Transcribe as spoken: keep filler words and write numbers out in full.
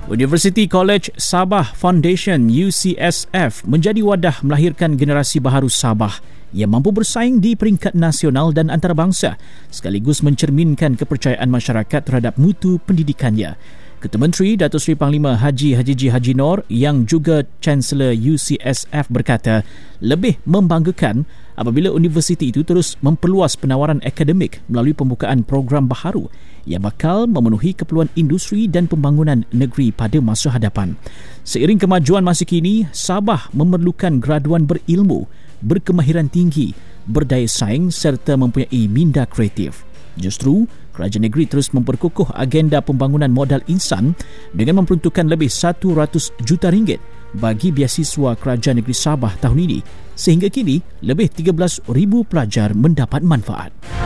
University College Sabah Foundation U C S F menjadi wadah melahirkan generasi baharu Sabah yang mampu bersaing di peringkat nasional dan antarabangsa sekaligus mencerminkan kepercayaan masyarakat terhadap mutu pendidikannya. Ketua Menteri Datuk Seri Panglima Haji Hajiji Haji Nor yang juga Chancellor U C S F berkata lebih membanggakan apabila universiti itu terus memperluas penawaran akademik melalui pembukaan program baharu yang bakal memenuhi keperluan industri dan pembangunan negeri pada masa hadapan. Seiring kemajuan masa kini, Sabah memerlukan graduan berilmu, berkemahiran tinggi, berdaya saing serta mempunyai minda kreatif. Justru, kerajaan negeri terus memperkukuh agenda pembangunan modal insan dengan memperuntukkan lebih seratus juta ringgit bagi biasiswa kerajaan negeri Sabah tahun ini, sehingga kini lebih tiga belas ribu pelajar mendapat manfaat.